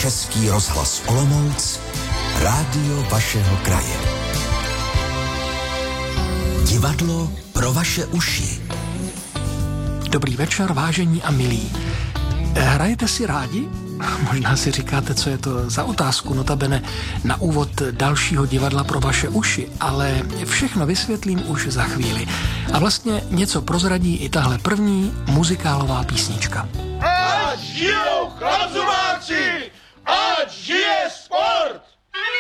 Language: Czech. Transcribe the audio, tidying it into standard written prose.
Český rozhlas Olomouc, rádio vašeho kraje. Divadlo pro vaše uši. Dobrý večer, vážení a milí. Hrajete si rádi? Možná si říkáte, co je to za otázku, notabene na úvod dalšího divadla pro vaše uši, ale všechno vysvětlím už za chvíli. A vlastně něco prozradí i tahle první muzikálová písnička. Ať žijou chlazumáci! Ať žije sport!